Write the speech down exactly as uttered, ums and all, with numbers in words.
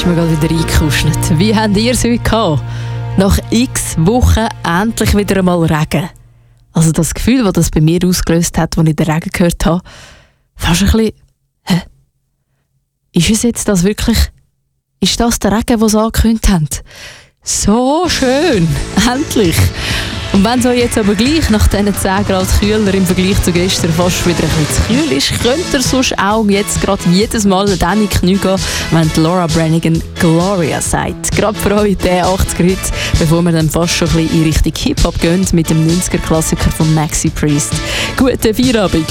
mir gerade wieder eingekuschelt. Wie habt ihr es heute gehabt? Nach x Wochen endlich wieder einmal Regen. Also das Gefühl, das das bei mir ausgelöst hat, als ich den Regen gehört habe, fast ein bisschen, hä? Ist es jetzt das wirklich, ist das der Regen, den sie angekündigt haben? So schön, endlich! Und wenn es euch jetzt aber gleich nach diesen zehn Grad kühler im Vergleich zu gestern fast wieder ein bisschen zu kühl ist, könnt ihr sonst auch jetzt gerade jedes Mal dann in die Knie gehen, wenn die Laura Branigan Gloria sagt. Gerade für euch der achtziger Hit, bevor wir dann fast schon ein bisschen in Richtung Hip-Hop gehen mit dem neunziger Klassiker von Maxi Priest. Guten Feierabend!